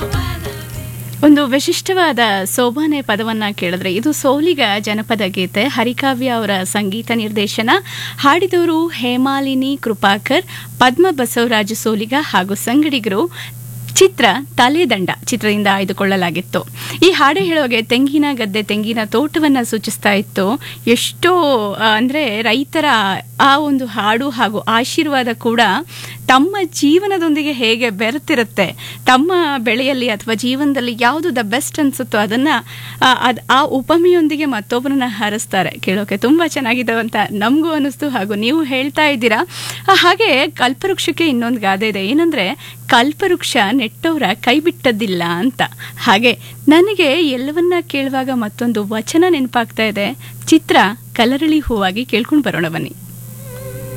ಒಂದು ವಿಶಿಷ್ಟವಾದ ಸೋಬಾನೆ ಪದವನ್ನ ಕೇಳಿದ್ರೆ ಇದು ಸೋಲಿಗ ಜನಪದ ಗೀತೆ. ಹರಿಕಾವ್ಯ ಅವರ ಸಂಗೀತ ನಿರ್ದೇಶನ. ಹಾಡಿದವರು ಹೇಮಾಲಿನಿ ಕೃಪಾಕರ್, ಪದ್ಮ ಬಸವರಾಜ ಸೋಲಿಗ ಹಾಗೂ ಸಂಗಡಿಗರು. ಚಿತ್ರ ತಲೆದಂಡ ಚಿತ್ರದಿಂದ ಆಯ್ದುಕೊಳ್ಳಲಾಗಿತ್ತು. ಈ ಹಾಡು ಹೇಳುವಾಗೆ ತೆಂಗಿನ ಗದ್ದೆ, ತೆಂಗಿನ ತೋಟವನ್ನ ಸೂಚಿಸ್ತಾ ಇತ್ತು. ಎಷ್ಟೋ ಅಂದ್ರೆ ರೈತರ ಆ ಒಂದು ಹಾಡು ಹಾಗೂ ಆಶೀರ್ವಾದ ಕೂಡ ತಮ್ಮ ಜೀವನದೊಂದಿಗೆ ಹೇಗೆ ಬೆರೆತಿರುತ್ತೆ, ತಮ್ಮ ಬೆಳೆಯಲ್ಲಿ ಅಥವಾ ಜೀವನದಲ್ಲಿ ಯಾವುದು ದ ಬೆಸ್ಟ್ ಅನ್ಸುತ್ತೋ ಅದನ್ನ ಆ ಉಪಮೆಯೊಂದಿಗೆ ಮತ್ತೊಬ್ಬರನ್ನ ಹಾರಿಸ್ತಾರೆ. ಕೇಳೋಕೆ ತುಂಬಾ ಚೆನ್ನಾಗಿದೆ ಅಂತ ನಮಗೂ ಅನಿಸ್ತು, ಹಾಗೂ ನೀವು ಹೇಳ್ತಾ ಇದ್ದೀರಾ. ಹಾಗೆ ಕಲ್ಪವೃಕ್ಷಕ್ಕೆ ಇನ್ನೊಂದು ಗಾದೆ ಇದೆ, ಏನಂದ್ರೆ ಕಲ್ಪವೃಕ್ಷ ನೆಟ್ಟವರ ಕೈ ಬಿಟ್ಟದ್ದಿಲ್ಲ ಅಂತ. ಹಾಗೆ ನನಗೆ ಎಲ್ಲವನ್ನ ಕೇಳುವಾಗ ಮತ್ತೊಂದು ವಚನ ನೆನಪಾಗ್ತಾ ಇದೆ. ಚಿತ್ರ ಕಲರಳಿ ಹೂವಾಗಿ ಕೇಳ್ಕೊಂಡು ಬರೋಣ ಬನ್ನಿ.